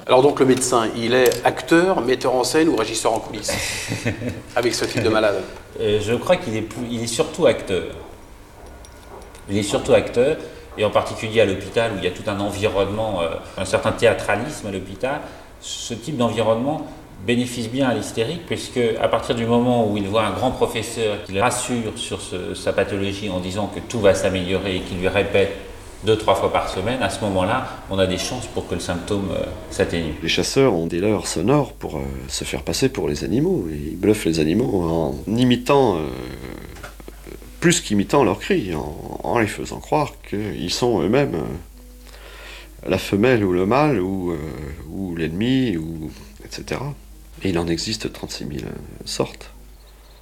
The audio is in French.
Alors donc le médecin, il est acteur, metteur en scène ou régisseur en coulisses avec ce type de malade? Je crois il est surtout acteur. Il est surtout acteur, et en particulier à l'hôpital où il y a tout un environnement, un certain théâtralisme à l'hôpital. Ce type d'environnement bénéficie bien à l'hystérique, puisque à partir du moment où il voit un grand professeur qui le rassure sur sa pathologie en disant que tout va s'améliorer et qu'il lui répète 2-3 fois par semaine, à ce moment-là, on a des chances pour que le symptôme s'atténue. Les chasseurs ont des leurres sonores pour se faire passer pour les animaux. Et ils bluffent les animaux en imitant, plus qu'imitant leurs cris, en les faisant croire qu'ils sont eux-mêmes la femelle ou le mâle, ou l'ennemi, etc. Et il en existe 36 000 sortes.